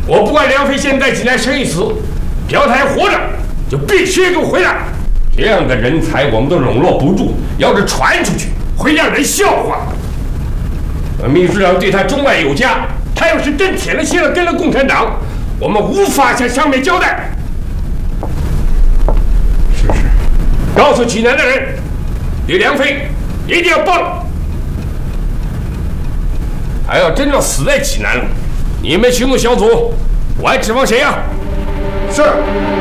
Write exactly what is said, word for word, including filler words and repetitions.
我不管梁飞现在济南生与死，只要他还活着，就必须给我回来。这样的人才我们都笼络不住，要是传出去，会让人笑话。秘书长对他钟爱有加，他要是真铁了心了跟了共产党，我们无法向上面交代。是是，告诉济南的人，对梁飞一定要报。他要真的死在济南了，你们行动小组，我还指望谁呀？ 是。